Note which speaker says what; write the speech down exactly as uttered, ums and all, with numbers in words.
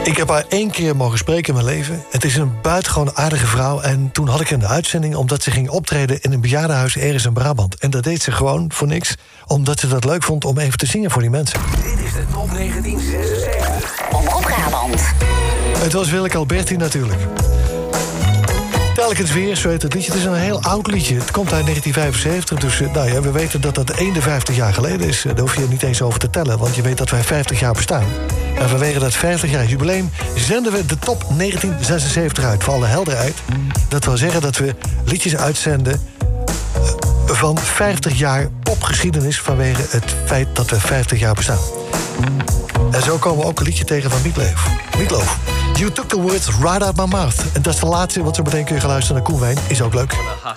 Speaker 1: Ik heb haar één keer mogen spreken in mijn leven. Het is een buitengewoon aardige vrouw. En toen had ik een uitzending omdat ze ging optreden in een bejaardenhuis ergens in Brabant. En dat deed ze gewoon voor niks, omdat ze dat leuk vond om even te zingen voor die mensen.
Speaker 2: Dit is de top negentien zesenzeventig.
Speaker 3: Omroep Brabant.
Speaker 1: Het was Willeke Alberti natuurlijk. Telkens weer, zo heet het liedje. Het is een heel oud liedje. Het komt uit negentien vijfenzeventig. Dus uh, nou ja, we weten dat dat eenenvijftig jaar geleden is. Daar hoef je niet eens over te tellen. Want je weet dat wij vijftig jaar bestaan. En vanwege dat vijftig jaar jubileum zenden we de top negentien zesenzeventig uit. Voor alle helderheid. Dat wil zeggen dat we liedjes uitzenden van vijftig jaar popgeschiedenis, vanwege het feit dat we vijftig jaar bestaan. En zo komen we ook een liedje tegen van Meatloaf. Meatloaf. You took the words right out my mouth. En dat is de laatste, want zo meteen kun je gaan luisteren naar Koen Wijn. Is ook leuk.